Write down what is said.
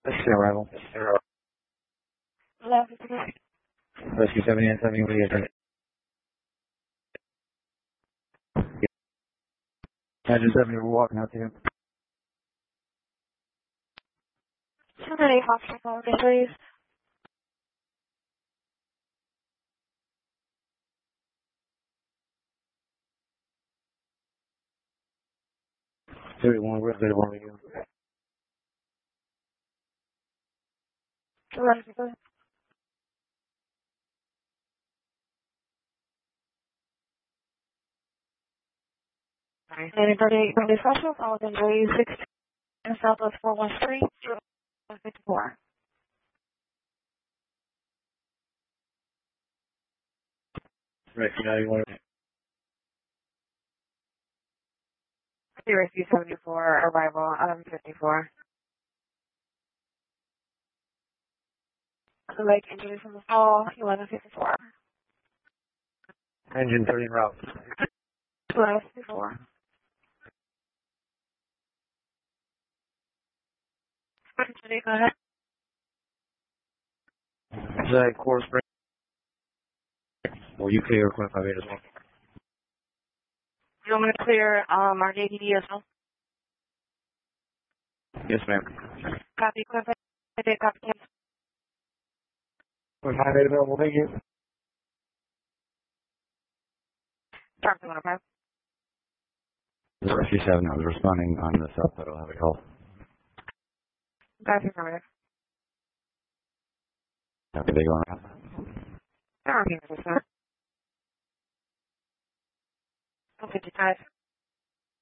This is arrival. Rescue 70 and 70, what do you guys Engine 70, we're walking out to you. Somebody hospital, please. We're good at one with you. Anybody special? Call within 6 in Southwest 413 54. Rescue 91. Rescue 74, arrival 54. The leg injury from the fall, 1154. Engine 30 en route. 1154. Go ahead. Zag, Core Spring. Well, you clear 25 as well. You want me to clear our JDD as well? Yes, ma'am. Copy, copy, copy. 25 available, thank you. Talk to 105. Rescue 7, I was responding on the south side. I'll have a call. Copy, affirmative. Copy, they going out. Sorry, 55.